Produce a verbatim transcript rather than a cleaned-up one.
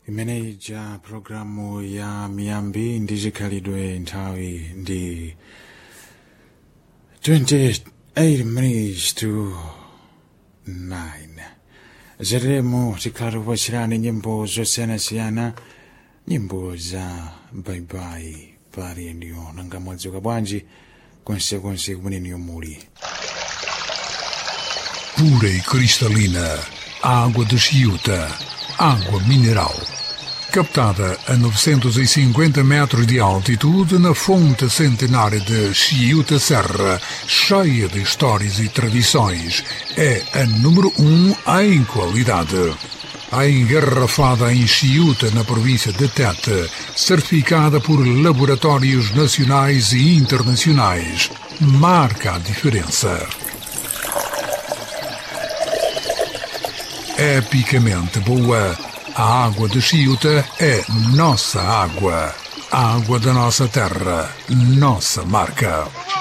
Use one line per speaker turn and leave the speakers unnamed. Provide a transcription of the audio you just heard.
Imeneja programu ya miyambi ndizikhalidwe nthawi ndi twenty-eight minutes to nine. Zeremo tikhala kupachirani nyimbo zosiyanasiyana, nyimbo za baibai pali ndiyo nanga mwadzuka bwanji konsekonse kumeneniyo muli.
Pura e cristalina, água de Chiuta, água mineral. Captada a novecentos e cinquenta metros de altitude na fonte centenária de Chiuta Serra, cheia de histórias e tradições, é a número um em qualidade. A engarrafada em Chiuta, na província de Tete, certificada por laboratórios nacionais e internacionais, marca a diferença. Epicamente boa, a água de Chiuta é nossa água. A água da nossa terra, nossa marca.